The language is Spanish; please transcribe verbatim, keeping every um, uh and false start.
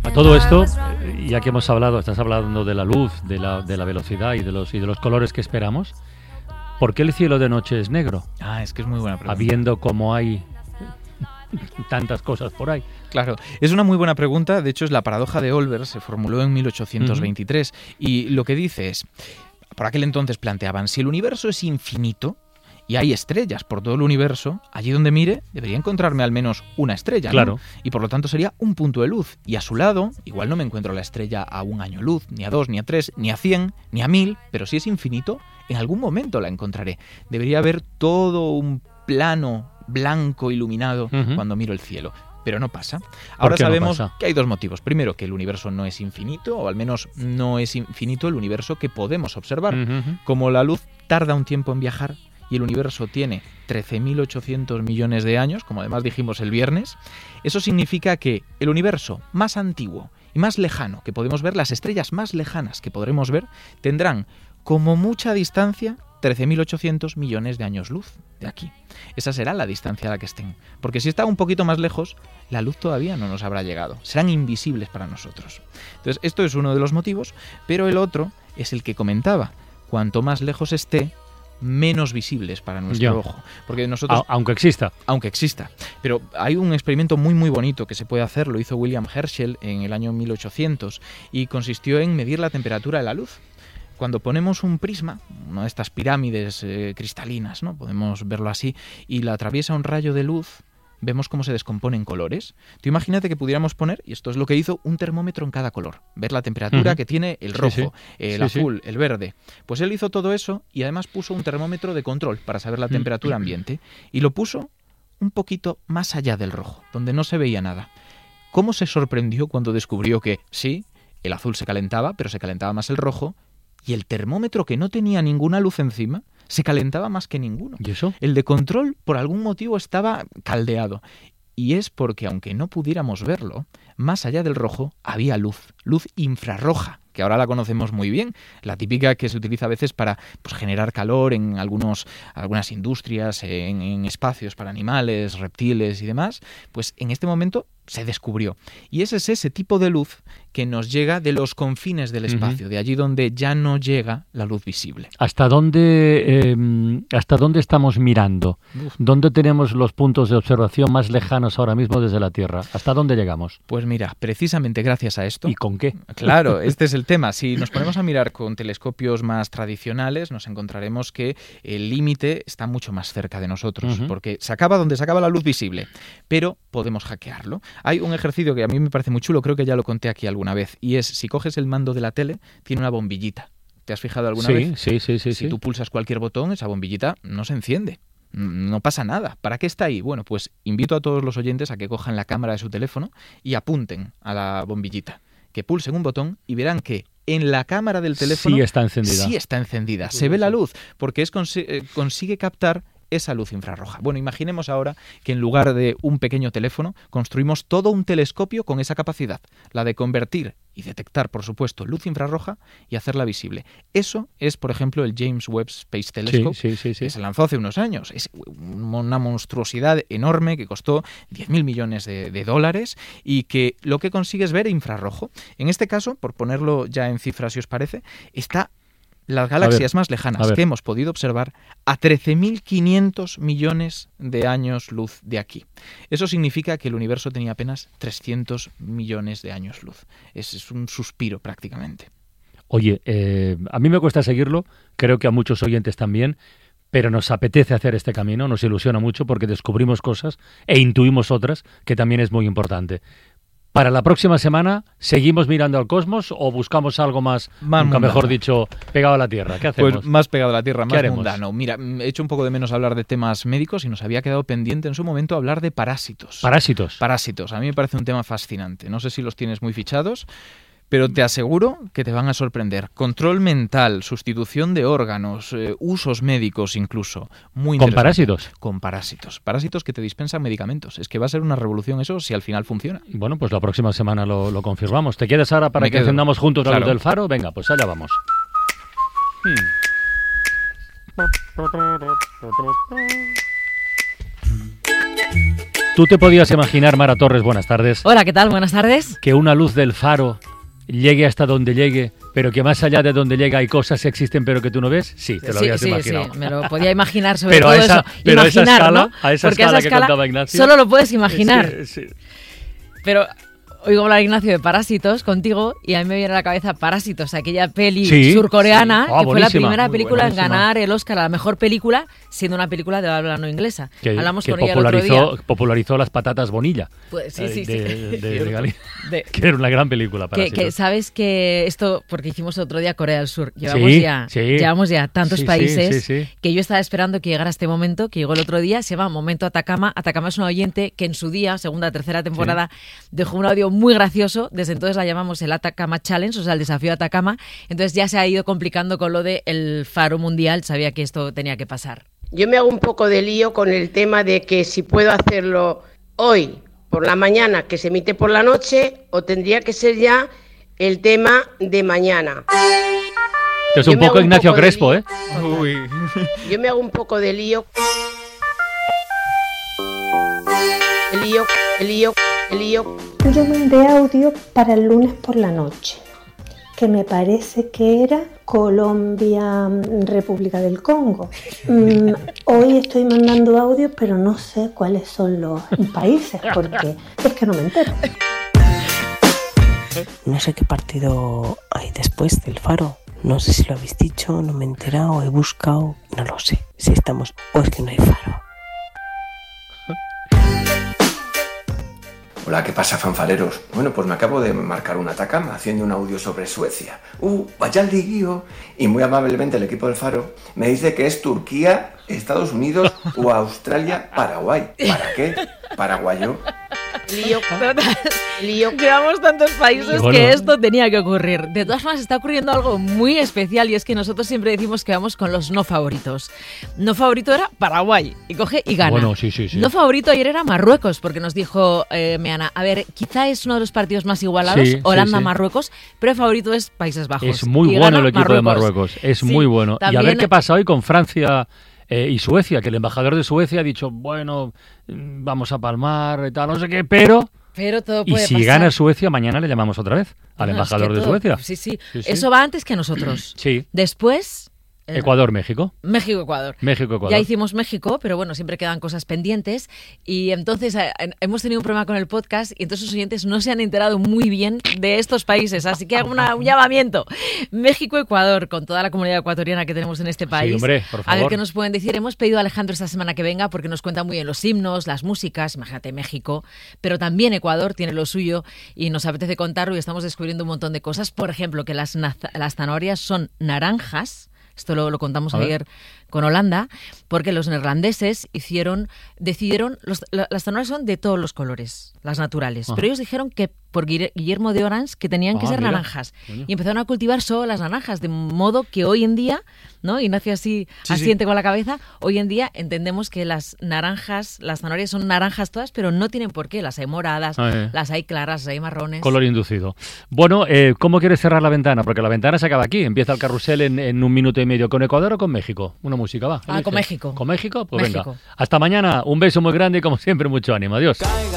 A todo esto, ya que hemos hablado, estás hablando de la luz, de la, de la velocidad y de los y de los colores que esperamos, ¿por qué el cielo de noche es negro? Ah, es que es muy buena pregunta. Habiendo como hay tantas cosas por ahí. Claro, es una muy buena pregunta. De hecho, es la paradoja de Olbers, se formuló en mil ochocientos veintitrés. Uh-huh. Y lo que dice es, por aquel entonces planteaban, si el universo es infinito y hay estrellas por todo el universo, allí donde mire debería encontrarme al menos una estrella, ¿no? Claro. Y por lo tanto sería un punto de luz. Y a su lado, igual no me encuentro la estrella a un año luz, ni a dos, ni a tres, ni a cien, ni a mil, pero si es infinito, en algún momento la encontraré. Debería haber todo un plano blanco iluminado uh-huh. cuando miro el cielo. Pero no pasa. Ahora sabemos no pasa? que hay dos motivos. Primero, que el universo no es infinito, o al menos no es infinito el universo que podemos observar. Uh-huh. Como la luz tarda un tiempo en viajar y el universo tiene trece mil ochocientos millones de años, como además dijimos el viernes, eso significa que el universo más antiguo y más lejano que podemos ver, las estrellas más lejanas que podremos ver, tendrán como mucha distancia trece mil ochocientos millones de años luz de aquí. Esa será la distancia a la que estén. Porque si está un poquito más lejos, la luz todavía no nos habrá llegado. Serán invisibles para nosotros. Entonces, esto es uno de los motivos, pero el otro es el que comentaba. Cuanto más lejos esté, menos visibles para nuestro Yo. ojo. Porque nosotros, A- aunque exista. Aunque exista. Pero hay un experimento muy muy bonito que se puede hacer, lo hizo William Herschel en el año mil ochocientos, y consistió en medir la temperatura de la luz. Cuando ponemos un prisma, una de estas pirámides eh, cristalinas, ¿no? Podemos verlo así, y la atraviesa un rayo de luz, vemos cómo se descomponen colores. Tú imagínate que pudiéramos poner, y esto es lo que hizo, un termómetro en cada color. Ver la temperatura uh-huh. que tiene el rojo, sí, sí. el sí, azul, sí. el verde. Pues él hizo todo eso y además puso un termómetro de control para saber la temperatura ambiente. Y lo puso un poquito más allá del rojo, donde no se veía nada. ¿Cómo se sorprendió cuando descubrió que, sí, el azul se calentaba, pero se calentaba más el rojo, y el termómetro, que no tenía ninguna luz encima, se calentaba más que ninguno? ¿Y eso? El de control, por algún motivo, estaba caldeado. Y es porque, aunque no pudiéramos verlo, más allá del rojo había luz, luz infrarroja, que ahora la conocemos muy bien, la típica que se utiliza a veces para pues, generar calor en algunos, algunas industrias, en, en espacios para animales, reptiles y demás. Pues en este momento se descubrió. Y ese es ese tipo de luz que nos llega de los confines del espacio, uh-huh. de allí donde ya no llega la luz visible. ¿Hasta dónde, eh, hasta dónde estamos mirando? Uf. ¿Dónde tenemos los puntos de observación más lejanos ahora mismo desde la Tierra? ¿Hasta dónde llegamos? Pues mira, precisamente gracias a esto... ¿Y con qué? Claro, este es el tema. Si nos ponemos a mirar con telescopios más tradicionales, nos encontraremos que el límite está mucho más cerca de nosotros, uh-huh. porque se acaba donde se acaba la luz visible, pero podemos hackearlo. Hay un ejercicio que a mí me parece muy chulo, creo que ya lo conté aquí alguna vez, y es, si coges el mando de la tele, tiene una bombillita. ¿Te has fijado alguna sí, vez? Sí, sí, sí. Si sí. tú pulsas cualquier botón, esa bombillita no se enciende. No pasa nada. ¿Para qué está ahí? Bueno, pues invito a todos los oyentes a que cojan la cámara de su teléfono y apunten a la bombillita. Que pulsen un botón y verán que en la cámara del teléfono sí está encendida. Sí está encendida. Se ve la luz porque es cons- eh, consigue captar esa luz infrarroja. Bueno, imaginemos ahora que en lugar de un pequeño teléfono construimos todo un telescopio con esa capacidad, la de convertir y detectar, por supuesto, luz infrarroja y hacerla visible. Eso es, por ejemplo, el James Webb Space Telescope, sí, sí, sí, sí. que se lanzó hace unos años. Es una monstruosidad enorme que costó diez mil millones de, de dólares y que lo que consigue es ver infrarrojo. En este caso, por ponerlo ya en cifras, si os parece, está las galaxias más lejanas que hemos podido observar a trece mil quinientos millones de años luz de aquí. Eso significa que el universo tenía apenas trescientos millones de años luz. Es, es un suspiro prácticamente. Oye, eh, a mí me cuesta seguirlo, creo que a muchos oyentes también, pero nos apetece hacer este camino, nos ilusiona mucho porque descubrimos cosas e intuimos otras, que también es muy importante. Para la próxima semana, ¿seguimos mirando al cosmos o buscamos algo más, más nunca mejor dicho, pegado a la Tierra? ¿Qué hacemos? Pues más pegado a la Tierra, más haremos? mundano. Mira, he hecho un poco de menos hablar de temas médicos y nos había quedado pendiente en su momento hablar de parásitos. ¿Parásitos? Parásitos. A mí me parece un tema fascinante. No sé si los tienes muy fichados, pero te aseguro que te van a sorprender. Control mental, sustitución de órganos, eh, usos médicos incluso. Muy ¿Con interesante. parásitos? Con parásitos. Parásitos que te dispensan medicamentos. Es que va a ser una revolución eso si al final funciona. Bueno, pues la próxima semana lo, lo confirmamos. ¿Te quedas ahora para Me que quedo. encendamos juntos la Claro. luz del faro? Venga, pues allá vamos. Hmm. ¿Tú te podías imaginar, Mara Torres, buenas tardes, Hola, ¿qué tal? Buenas tardes. que una luz del faro llegue hasta donde llegue, pero que más allá de donde llega hay cosas que existen pero que tú no ves? Sí, te lo sí, habías sí, imaginado. sí, me lo podía imaginar sobre Pero todo a esa, eso. pero a esa Imaginar, escala, ¿no? a esa Porque escala esa que escala contaba Ignacio. solo lo puedes imaginar. Sí, sí. Pero oigo hablar, Ignacio, de Parásitos contigo y a mí me viene a la cabeza Parásitos, aquella peli Sí, surcoreana sí. Ah, que fue la buenísima, primera muy película en buenísima. ganar el Oscar a la mejor película, siendo una película de habla no inglesa. Que, Hablamos que con ella el otro popularizó, día. popularizó las patatas Bonilla. Pues, sí, eh, sí, de, sí. de- de Gali- De- que era una gran película para Que, que sabes que esto, porque hicimos el otro día Corea del Sur, llevamos Sí, ya, sí. llevamos ya tantos Sí, sí, países sí, sí. que yo estaba esperando que llegara este momento, que llegó el otro día, se llama Momento Atacama. Atacama es un oyente que en su día, segunda, tercera temporada, dejó un audio muy gracioso, desde entonces la llamamos el Atacama Challenge, o sea, el desafío Atacama, entonces ya se ha ido complicando con lo del faro mundial, sabía que esto tenía que pasar. Yo me hago un poco de lío con el tema de que si puedo hacerlo hoy por la mañana, que se emite por la noche, o tendría que ser ya el tema de mañana. Que es Yo un me hago poco un Ignacio poco de Crespo, lío. ¿eh? Uy. Yo me hago un poco de lío. El lío, el lío, el lío. Yo mandé audio para el lunes por la noche, que me parece que era Colombia, República del Congo. Mm, hoy estoy mandando audios, pero no sé cuáles son los países, porque es que no me entero. No sé qué partido hay después del Faro. No sé si lo habéis dicho, no me he enterado, he buscado, no lo sé. Si estamos o es que no hay Faro. Hola, ¿qué pasa, fanfaleros? Bueno, pues me acabo de marcar un Atacama haciendo un audio sobre Suecia. ¡Uh, vaya el liguío! Y muy amablemente el equipo del Faro me dice que es Turquía, Estados Unidos o Australia, Paraguay. ¿Para qué? Paraguayo. Lío, Total. lío. Llevamos tantos países Bueno. que esto tenía que ocurrir. De todas formas, está ocurriendo algo muy especial y es que nosotros siempre decimos que vamos con los no favoritos. No favorito era Paraguay y coge y gana. Bueno, sí, sí, sí. No favorito ayer era Marruecos porque nos dijo eh, Meana, a ver, quizá es uno de los partidos más igualados, Sí, sí, Holanda-Marruecos, pero el favorito es Países Bajos. Es muy Y bueno gana el equipo de Marruecos, es Sí, muy bueno. Y a también- ver qué pasa hoy con Francia eh, y Suecia, que el embajador de Suecia ha dicho, bueno, mm, vamos a palmar y tal, no sé qué, pero... Pero todo Y puede si pasar. gana Suecia, mañana le llamamos otra vez al No, es embajador que de todo- Suecia. Sí, sí, Sí, sí. Eso va antes que nosotros. Sí. Después... eh, Ecuador-México. México-Ecuador. México-Ecuador. Ya hicimos México, pero bueno, siempre quedan cosas pendientes. Y entonces eh, hemos tenido un problema con el podcast y entonces los oyentes no se han enterado muy bien de estos países. Así que hago una- un llamamiento. México-Ecuador, con toda la comunidad ecuatoriana que tenemos en este país. Sí, hombre, por A favor. ver qué nos pueden decir. Hemos pedido a Alejandro esta semana que venga porque nos cuenta muy bien los himnos, las músicas. Imagínate México, pero también Ecuador tiene lo suyo y nos apetece contarlo y estamos descubriendo un montón de cosas. Por ejemplo, que las, naza- las zanahorias son naranjas. Esto lo, lo contamos A ver. ayer con Holanda, porque los neerlandeses hicieron, decidieron, los, la- las zanahorias son de todos los colores, las naturales, Ajá. pero ellos dijeron que por Guille- Guillermo de Orange que tenían que Ah, ser mira. naranjas Coño. y empezaron a cultivar solo las naranjas, de modo que hoy en día, ¿no? Ignacio así Sí, asiente con la cabeza, hoy en día entendemos que las naranjas, las zanahorias son naranjas todas, pero no tienen por qué, las hay moradas, Ah, eh. las hay claras, las hay marrones. Color inducido. Bueno, eh, ¿cómo quieres cerrar la ventana? Porque la ventana se acaba aquí. Empieza el carrusel en, en un minuto y medio. ¿Con Ecuador o con México? Una música, va. Ah, elige. con México. ¿Con México? Pues México. venga. Hasta mañana. Un beso muy grande y como siempre mucho ánimo. Adiós. Caiga